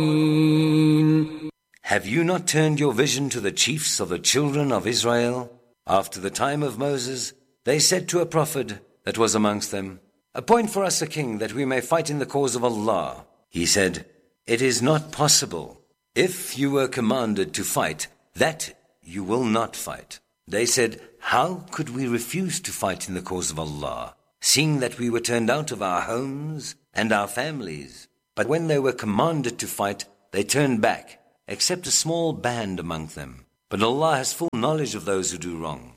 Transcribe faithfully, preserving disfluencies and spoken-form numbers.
Have you not turned your vision to the chiefs of the children of Israel? After the time of Moses, they said to a prophet that was amongst them, "Appoint for us a king that we may fight in the cause of Allah." He said, "It is not possible. If you were commanded to fight, that you will not fight." They said, "How could we refuse to fight in the cause of Allah, seeing that we were turned out of our homes and our families?" But when they were commanded to fight, they turned back, except a small band among them. But Allah has full knowledge of those who do wrong.